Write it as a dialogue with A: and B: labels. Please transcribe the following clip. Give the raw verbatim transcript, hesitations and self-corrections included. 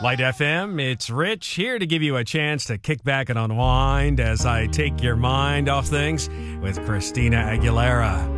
A: Light F M, it's Rich here to give you a chance to kick back and unwind as I take your mind off things with Christina Aguilera.